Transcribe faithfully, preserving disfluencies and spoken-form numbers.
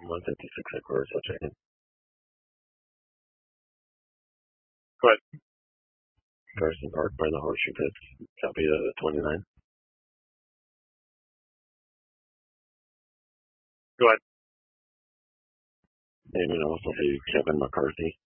one fifty-six headquarters, I'll check in. Go ahead. Carson Park by the Horseshoe Pits. Copy the twenty-nine. Go ahead. And also to Kevin McCarthy.